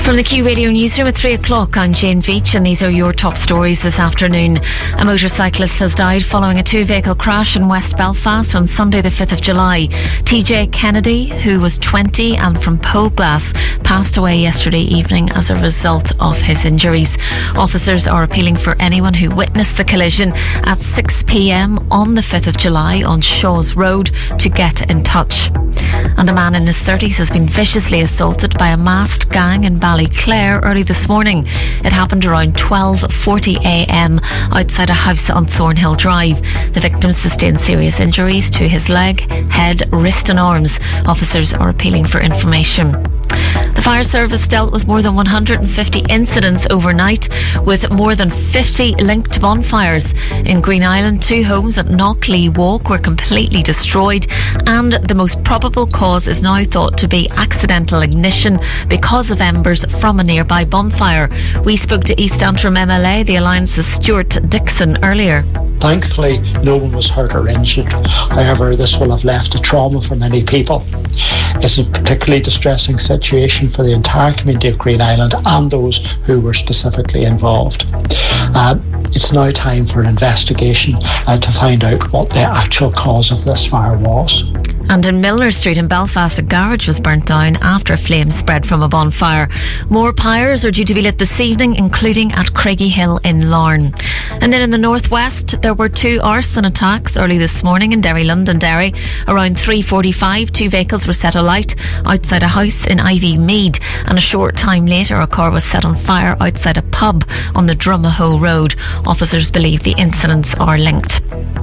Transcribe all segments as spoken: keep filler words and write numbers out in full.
From the Q Radio Newsroom at three o'clock, I'm Jane Veach, and these are your top stories this afternoon. A motorcyclist has died following a two-vehicle crash in West Belfast on Sunday the fifth of July. T J Kennedy, who was twenty and from Poleglass, passed away yesterday evening as a result of his injuries. Officers are appealing for anyone who witnessed the collision at six p.m. on the fifth of July on Shaw's Road to get in touch. And a man in his thirties has been viciously assaulted by a masked gang in Ballyclare early this morning. It happened around twelve forty a.m. outside a house on Thornhill Drive. The victim sustained serious injuries to his leg, head, wrist and arms. Officers are appealing for information. The fire service dealt with more than one hundred fifty incidents overnight, with more than fifty linked to bonfires. In Green Island, two homes at Knockley Walk were completely destroyed, and the most probable cause is now thought to be accidental ignition because of embers from a nearby bonfire. We spoke to East Antrim M L A, the Alliance's Stuart Dixon, earlier. Thankfully, no one was hurt or injured. However, this will have left a trauma for many people. It's a particularly distressing situation for the entire community of Green Island and those who were specifically involved. Uh, it's now time for an investigation uh, to find out what the actual cause of this fire was. And in Milner Street in Belfast, a garage was burnt down after flames spread from a bonfire. More pyres are due to be lit this evening, including at Craigie Hill in Larne. And then in the northwest, there were two arson attacks early this morning in Derry, Londonderry. Around three forty-five, two vehicles were set alight outside a house in Ivy Mead, and a short time later a car was set on fire outside a pub on the Drumahoe Road. Officers believe the incidents are linked.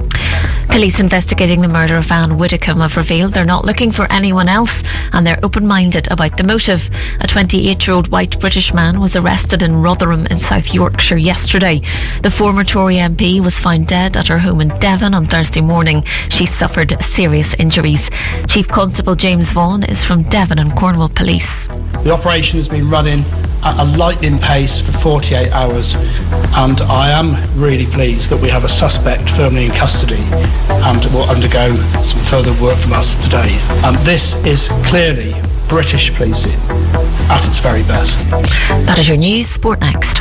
Police investigating the murder of Anne Widdicombe have revealed they're not looking for anyone else, and they're open-minded about the motive. A twenty-eight-year-old white British man was arrested in Rotherham in South Yorkshire yesterday. The former Tory M P was found dead at her home in Devon on Thursday morning. She suffered serious injuries. Chief Constable James Vaughan is from Devon and Cornwall Police. The operation has been running at a lightning pace for forty-eight hours, and I am really pleased that we have a suspect firmly in custody and will undergo some further work from us today. And this is clearly British policing at its very best. That is your news. Sport next.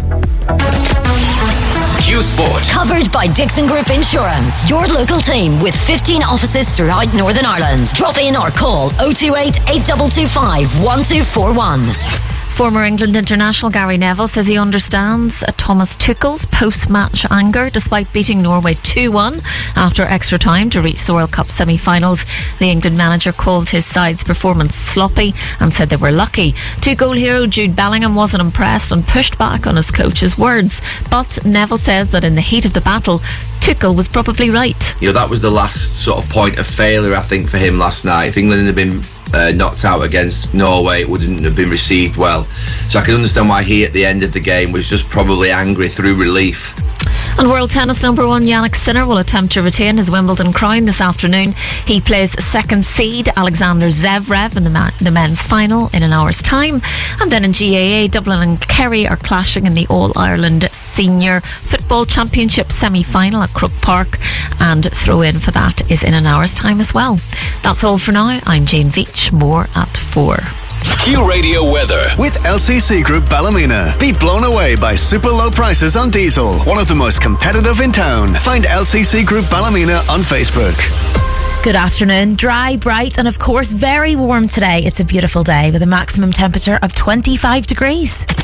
Q Sport. Covered by Dixon Group Insurance. Your local team with fifteen offices throughout Northern Ireland. Drop in or call oh two eight, eight two two five, one two four one. Former England international Gary Neville says he understands Thomas Tuchel's post-match anger despite beating Norway two one after extra time to reach the World Cup semi-finals. The England manager called his side's performance sloppy and said they were lucky. Two-goal hero Jude Bellingham wasn't impressed and pushed back on his coach's words. But Neville says that in the heat of the battle, Tuchel was probably right. You know, that was the last sort of point of failure, I think, for him last night. If England had been Uh, knocked out against Norway, it wouldn't have been received well. So I can understand why he at the end of the game was just probably angry through relief. And world tennis number one Jannik Sinner will attempt to retain his Wimbledon crown this afternoon. He plays second seed Alexander Zverev in the, ma- the men's final in an hour's time. And then in G A A, Dublin and Kerry are clashing in the All-Ireland Senior Football Championship semi-final at Croke Park, and throw-in for that is in an hour's time as well. That's all for now. I'm Jane Veach. More at four. Q Radio weather with L C C Group Ballymena. Be blown away by super low prices on diesel. One of the most competitive in town. Find L C C Group Ballymena on Facebook. Good afternoon. Dry, bright and of course very warm today. It's a beautiful day with a maximum temperature of twenty-five degrees.